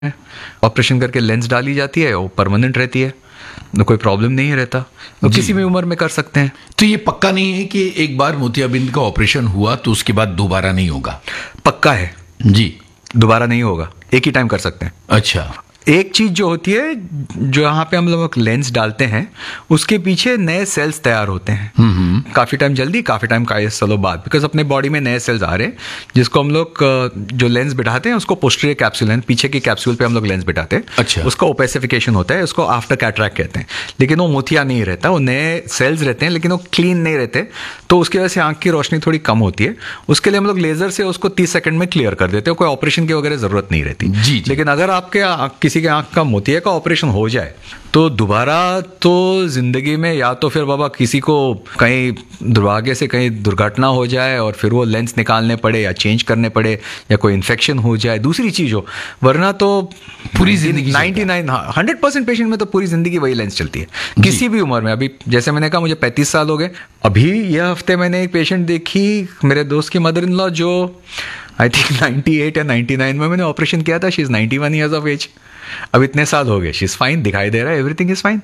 Operation करके lens डाली जाती है, वो परमानेंट रहती है, तो कोई प्रॉब्लम नहीं रहता, तो किसी भी उम्र में कर सकते हैं। तो ये पक्का नहीं है कि एक बार मोतियाबिंद का ऑपरेशन हुआ तो उसके बाद दोबारा नहीं होगा? पक्का है जी, दोबारा नहीं होगा, एक ही टाइम कर सकते हैं। अच्छा। एक चीज जो होती है, जो यहाँ पे हम लोग लेंस डालते हैं उसके पीछे नए सेल्स तैयार होते हैं, काफी टाइम जल्दी, काफी टाइम काफी सालों बाद, बिकॉज अपने बॉडी में नए सेल्स आ रहे हैं, जिसको हम लोग जो लेंस बिठाते हैं उसको पोस्टीरियर कैप्सूल है, पीछे की कैप्सूल पे हम लोग लेंस बिठाते हैं। अच्छा। उसका ओपेसिफिकेशन होता है, उसको आफ्टर कैटरैक्ट कहते हैं, लेकिन वो मोतिया नहीं रहता, वो नए सेल्स रहते हैं लेकिन वो क्लीन नहीं रहते, तो उसकी वजह से आंख की रोशनी थोड़ी कम होती है। उसके लिए हम लोग लेजर से उसको 30 सेकंड में क्लियर कर देते हैं, कोई ऑपरेशन की वगैरह जरूरत नहीं रहती। जी। लेकिन अगर आपके किसी के आंख का मोतिया का ऑपरेशन हो जाए तो दोबारा तो जिंदगी में या तो फिर बाबा किसी को कहीं दुर्भाग्य से कहीं दुर्घटना हो जाए और फिर वो लेंस निकालने पड़े या चेंज करने पड़े, या कोई इन्फेक्शन हो जाए, दूसरी चीज हो, वरना तो पूरी जिंदगी 100% पेशेंट में तो पूरी जिंदगी वही लेंस चलती है, किसी भी उम्र में। अभी जैसे मैंने कहा मुझे 35 साल हो गए, अभी यह हफ्ते मैंने एक पेशेंट देखी, मेरे दोस्त की मदर इन लॉ, जो आई थिंक 98 या 99 में मैंने ऑपरेशन किया था, she is 91 years of as, अब इतने साल हो गए, शी इज फाइन, दिखाई दे रहा है, एवरीथिंग इज फाइन।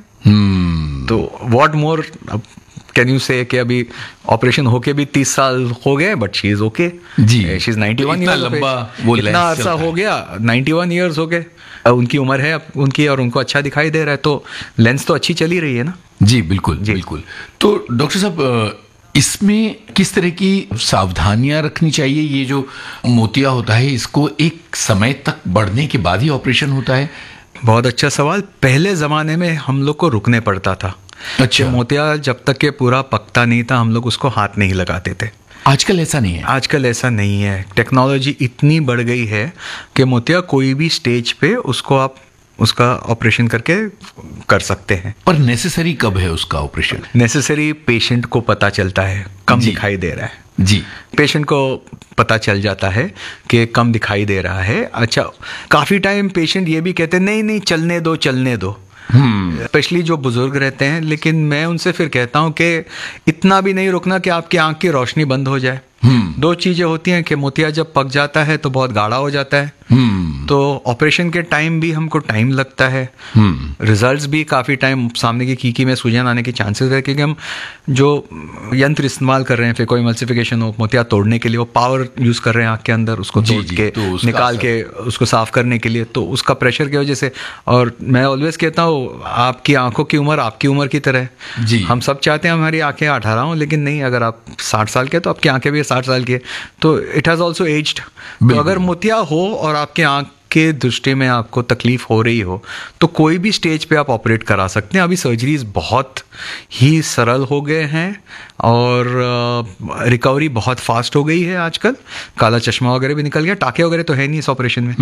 तो व्हाट मोर कैन यू से कि अभी ऑपरेशन होके भी 30 साल हो गए, but she is okay ji. She is 91 इतना ईयर्स ऑफ लंबा एज, वो इतना अरसा हो गया, 91 ईयर्स हो गए, उनकी उम्र है उनकी, और उनको अच्छा दिखाई दे रहा है, तो लेंस तो अच्छी चली रही है ना। जी बिल्कुल बिल्कुल। तो डॉक्टर साहब, इसमें किस तरह की सावधानियां रखनी चाहिए? ये जो मोतिया होता है इसको एक समय तक बढ़ने के बाद ही ऑपरेशन होता है? बहुत अच्छा सवाल। पहले ज़माने में हम लोग को रुकने पड़ता था। अच्छा। मोतिया जब तक के पूरा पकता नहीं था हम लोग उसको हाथ नहीं लगाते थे। आजकल ऐसा नहीं है? आजकल ऐसा नहीं है, टेक्नोलॉजी इतनी बढ़ गई है कि मोतिया कोई भी स्टेज पे उसको आप उसका ऑपरेशन करके कर सकते हैं। पर नेसेसरी कब है उसका ऑपरेशन? नेसेसरी पेशेंट को पता चलता है कम दिखाई दे रहा है। जी, पेशेंट को पता चल जाता है कि कम दिखाई दे रहा है। अच्छा, काफ़ी टाइम पेशेंट ये भी कहते हैं नहीं नहीं चलने दो चलने दो, स्पेशली जो बुजुर्ग रहते हैं, लेकिन मैं उनसे फिर कहता हूं कि इतना भी नहीं रुकना कि आपकी आंख की रोशनी बंद हो जाए। दो चीजें होती हैं कि मोतिया जब पक जाता है तो बहुत गाढ़ा हो जाता है, तो ऑपरेशन के टाइम भी हमको टाइम लगता है, रिजल्ट्स भी काफ़ी टाइम, सामने की कीकी में सूजन आने के चांसेस है, क्योंकि हम जो यंत्र इस्तेमाल कर रहे हैं, फिर कोई एमल्सिफिकेशन हो, मोतिया तोड़ने के लिए वो पावर यूज़ कर रहे हैं आँख के अंदर, उसको तोड़ के तो निकाल के उसको साफ करने के लिए, तो उसका प्रेशर की वजह से। और मैं ऑलवेज कहता हूँ आपकी आंखों की उम्र आपकी उम्र की तरह है। हम सब चाहते हैं हमारी आंखें 18 हों, लेकिन नहीं, अगर आप 60 साल के तो आपकी आंखें भी 60 साल की है, तो इट हैज़ ऑल्सो एज्ड। तो अगर मोतिया हो और आपके आंख के दृष्टि में आपको तकलीफ हो रही हो तो कोई भी स्टेज पे आप ऑपरेट करा सकते हैं। अभी सर्जरीज बहुत ही सरल हो गए हैं और रिकवरी बहुत फास्ट हो गई है आजकल। काला चश्मा वगैरह भी निकल गया, टाके वगैरह तो है नहीं इस ऑपरेशन में।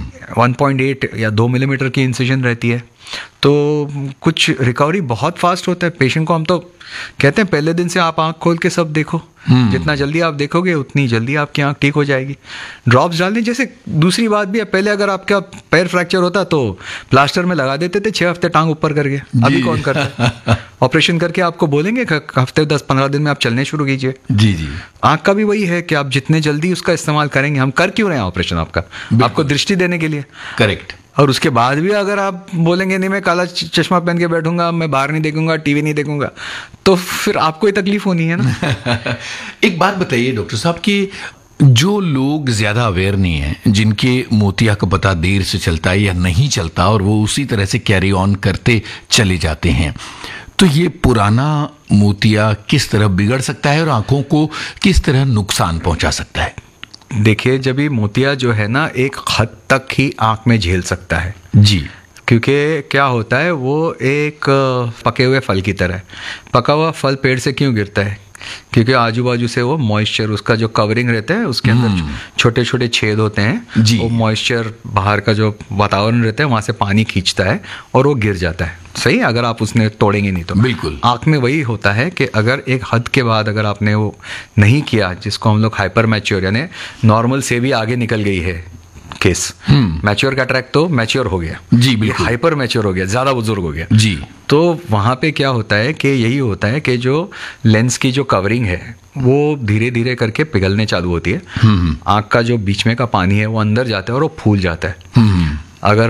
1.8 या 2 मिलीमीटर की इंसिजन रहती है, तो कुछ रिकवरी बहुत फास्ट होता है। पेशेंट को हम तो कहते हैं पहले दिन से आप आंख खोल के सब देखो, जितना जल्दी आप देखोगे उतनी जल्दी आपकी आंख ठीक हो जाएगी। ड्रॉप्स डालने, जैसे दूसरी बात भी है, पहले अगर आपका पैर फ्रैक्चर होता तो प्लास्टर में लगा देते थे 6 हफ्ते टांग ऊपर करके, अभी कौन करता है? ऑपरेशन करके आपको बोलेंगे हफ्ते 10-15 दिन में आप चलने शुरू कीजिए। जी जी। आंख का भी वही है कि आप जितने जल्दी उसका इस्तेमाल करेंगे, हम कर क्यों रहे हैं ऑपरेशन आपका, आपको दृष्टि देने के लिए। करेक्ट। और उसके बाद भी अगर आप बोलेंगे नहीं मैं काला चश्मा पहन के बैठूंगा, मैं बाहर नहीं देखूंगा, टीवी नहीं देखूंगा, तो फिर आपको ही तकलीफ होनी है ना। एक बात बताइए डॉक्टर साहब कि जो लोग ज्यादा अवेयर नहीं है, जिनके मोतिया का पता देर से चलता है या नहीं चलता और वो उसी तरह से कैरी ऑन करते चले जाते हैं, तो ये पुराना मोतिया किस तरह बिगड़ सकता है और आंखों को किस तरह नुकसान पहुंचा सकता है? देखिए, जब ये मोतिया जो है ना एक हद तक ही आंख में झेल सकता है जी, क्योंकि क्या होता है वो एक पके हुए फल की तरह है। पका हुआ फल पेड़ से क्यों गिरता है? क्योंकि आजू बाजू से वो मॉइस्चर, उसका जो कवरिंग रहता है उसके अंदर छोटे छोटे छेद होते हैं जी। वो मॉइस्चर बाहर का जो वातावरण रहता है वहां से पानी खींचता है और वो गिर जाता है। सही, अगर आप उसने तोड़ेंगे नहीं तो। बिल्कुल। आंख में वही होता है कि अगर एक हद के बाद अगर आपने वो नहीं किया, जिसको हम लोग हाइपर मैच्योर, यानी नॉर्मल से भी आगे निकल गई है केस, मैच्योर कैटरैक्ट तो मैच्योर हो गया जी, बिल्कुल। हाइपर मैच्योर हो गया, ज्यादा बुजुर्ग हो गया जी, तो वहां पे क्या होता है कि यही होता है कि जो लेंस की जो कवरिंग है वो धीरे धीरे करके पिघलने चालू होती है। आंख का जो बीच में का पानी है वो अंदर जाता है और वो फूल जाता है। अगर